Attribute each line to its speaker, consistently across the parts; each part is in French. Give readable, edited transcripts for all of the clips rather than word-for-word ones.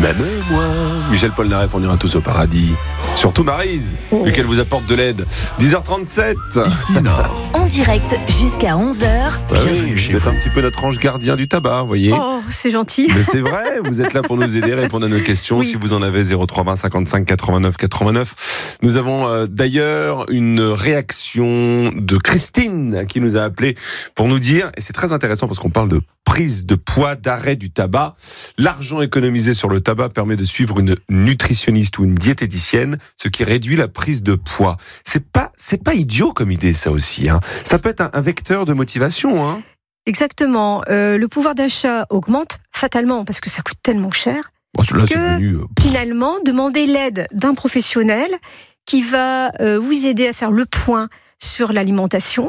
Speaker 1: Même moi. Michel Polnareff, on ira tous au paradis. Surtout Maryse, vu qu'elle vous apporte de l'aide. 10h37.
Speaker 2: Ici Nord.
Speaker 3: En direct jusqu'à 11h.
Speaker 2: Bienvenue chez
Speaker 1: vous êtes
Speaker 2: vous.
Speaker 1: un petit peu notre ange gardien du tabac, vous voyez.
Speaker 4: Oh, c'est gentil.
Speaker 1: Mais c'est vrai, vous êtes là pour nous aider, répondre à nos questions.
Speaker 4: Oui.
Speaker 1: Si vous en avez, 0320 55 89 89. Nous avons d'ailleurs une réaction de Christine qui nous a appelé pour nous dire, et c'est très intéressant parce qu'on parle de prise de poids, d'arrêt du tabac. L'argent économisé sur le tabac permet de suivre une nutritionniste ou une diététicienne, ce qui réduit la prise de poids. C'est pas idiot comme idée, ça aussi, hein. Ça peut être un vecteur de motivation, hein.
Speaker 4: Exactement. Le pouvoir d'achat augmente fatalement parce que ça coûte tellement cher.
Speaker 1: Bon, là, c'est
Speaker 4: Que
Speaker 1: devenu,
Speaker 4: Finalement, demandez l'aide d'un professionnel qui va vous aider à faire le point sur l'alimentation.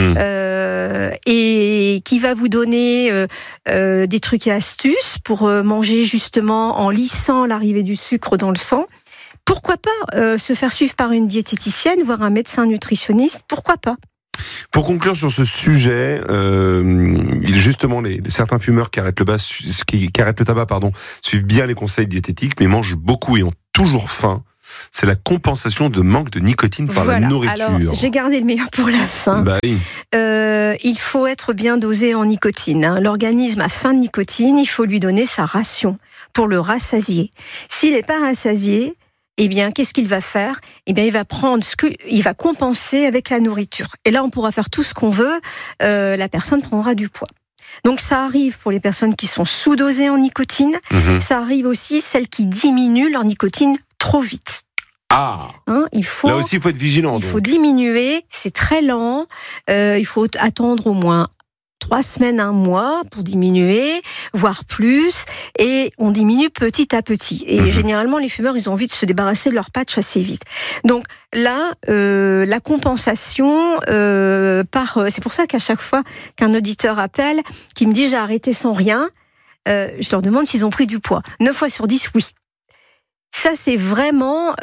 Speaker 4: Et qui va vous donner des trucs et astuces pour manger justement en lissant l'arrivée du sucre dans le sang. Pourquoi pas se faire suivre par une diététicienne, voire un médecin nutritionniste, pourquoi pas?
Speaker 1: Pour conclure sur ce sujet, justement, certains fumeurs qui arrêtent le tabac, suivent bien les conseils diététiques, mais mangent beaucoup et ont toujours faim. C'est la compensation de manque de nicotine par la nourriture.
Speaker 4: Alors, j'ai gardé le meilleur pour la fin.
Speaker 1: Bah oui.
Speaker 4: Il faut être bien dosé en nicotine, hein. L'organisme a faim de nicotine, il faut lui donner sa ration pour le rassasier. S'il n'est pas rassasié, eh bien, qu'est-ce qu'il va faire? Eh bien, il va prendre il va compenser avec la nourriture. Et là, on pourra faire tout ce qu'on veut. La personne prendra du poids. Donc, ça arrive pour les personnes qui sont sous-dosées en nicotine. Ça arrive aussi celles qui diminuent leur nicotine trop vite.
Speaker 1: Ah.
Speaker 4: Hein,
Speaker 1: Là aussi, il faut être vigilant.
Speaker 4: Il faut diminuer. C'est très lent. Il faut attendre au moins 3 semaines, 1 mois pour diminuer, voire plus, et on diminue petit à petit. Et généralement, les fumeurs, ils ont envie de se débarrasser de leur patch assez vite. Donc là, la compensation c'est pour ça qu'à chaque fois qu'un auditeur appelle, qui me dit j'ai arrêté sans rien, je leur demande s'ils ont pris du poids. 9 fois sur 10, oui. Ça, c'est vraiment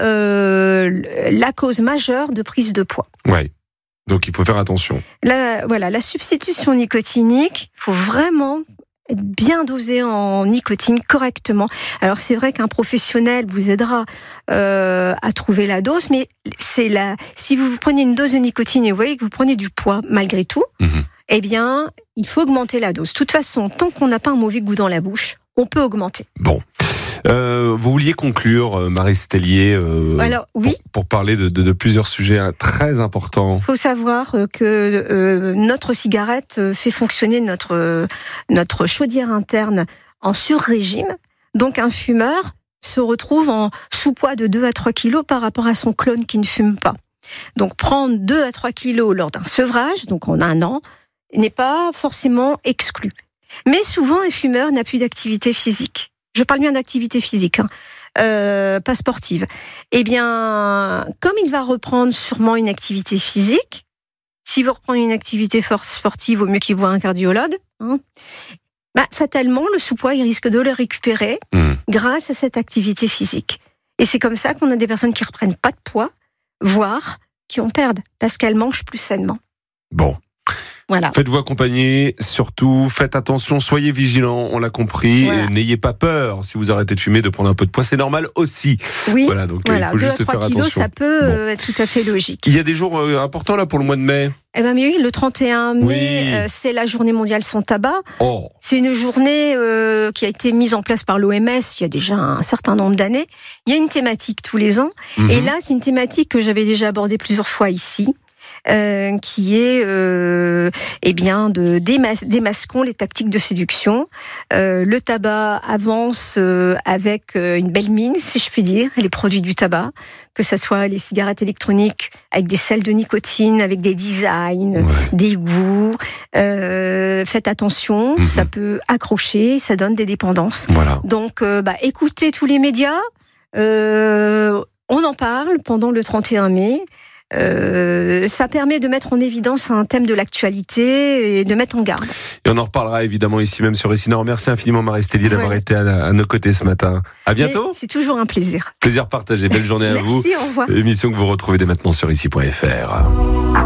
Speaker 4: la cause majeure de prise de poids.
Speaker 1: Ouais. Donc, il faut faire attention.
Speaker 4: La substitution nicotinique, il faut vraiment être bien dosé en nicotine correctement. Alors, c'est vrai qu'un professionnel vous aidera à trouver la dose, mais si vous prenez une dose de nicotine et vous voyez que vous prenez du poids malgré tout, eh bien, il faut augmenter la dose. De toute façon, tant qu'on n'a pas un mauvais goût dans la bouche, on peut augmenter.
Speaker 1: Bon. Vous vouliez conclure, Maryse Tellier,
Speaker 4: Alors, oui.
Speaker 1: pour parler de plusieurs sujets très importants.
Speaker 4: Il faut savoir que notre cigarette fait fonctionner notre chaudière interne en sur-régime. Donc, un fumeur se retrouve en sous-poids de 2 à 3 kilos par rapport à son clone qui ne fume pas. Donc, prendre 2 à 3 kilos lors d'un sevrage, donc en 1 an, n'est pas forcément exclu. Mais souvent, un fumeur n'a plus d'activité physique. Je parle bien d'activité physique, pas sportive. Eh bien, comme il va reprendre sûrement une activité physique, s'il veut reprendre une activité sportive, il vaut mieux qu'il voie un cardiologue. Fatalement, le sous-poids, il risque de le récupérer grâce à cette activité physique. Et c'est comme ça qu'on a des personnes qui reprennent pas de poids, voire qui en perdent, parce qu'elles mangent plus sainement.
Speaker 1: Bon.
Speaker 4: Voilà.
Speaker 1: Faites-vous accompagner, surtout, faites attention, soyez vigilants, on l'a compris,
Speaker 4: Voilà.
Speaker 1: et n'ayez pas peur, si vous arrêtez de fumer, de prendre un peu de poids, c'est normal aussi.
Speaker 4: Oui,
Speaker 1: Voilà, donc il faut
Speaker 4: 2
Speaker 1: juste
Speaker 4: à 3
Speaker 1: faire
Speaker 4: kilos,
Speaker 1: attention.
Speaker 4: ça peut être tout à fait logique.
Speaker 1: Il y a des jours importants là pour le mois de mai.
Speaker 4: Eh bien, oui, le 31 mai, c'est la journée mondiale sans tabac.
Speaker 1: Oh.
Speaker 4: C'est une journée qui a été mise en place par l'OMS il y a déjà un certain nombre d'années. Il y a une thématique tous les ans. Et là, c'est une thématique que j'avais déjà abordée plusieurs fois ici. Qui est de démasquons les tactiques de séduction. Le tabac avance avec une belle mine, si je puis dire, les produits du tabac, que ce soit les cigarettes électroniques avec des sels de nicotine, avec des designs, des goûts. Faites attention, ça peut accrocher, ça donne des dépendances.
Speaker 1: Voilà.
Speaker 4: Donc, écoutez tous les médias. On en parle pendant le 31 mai. Ça permet de mettre en évidence un thème de l'actualité et de mettre en garde.
Speaker 1: Et on en reparlera évidemment ici même sur Ici Nord. Merci infiniment Maryse Tellier d'avoir été à nos côtés ce matin. À bientôt.
Speaker 4: Mais c'est toujours un plaisir.
Speaker 1: Plaisir partagé. Belle journée à vous.
Speaker 4: Merci, au revoir.
Speaker 1: Émission que vous retrouvez dès maintenant sur ici.fr.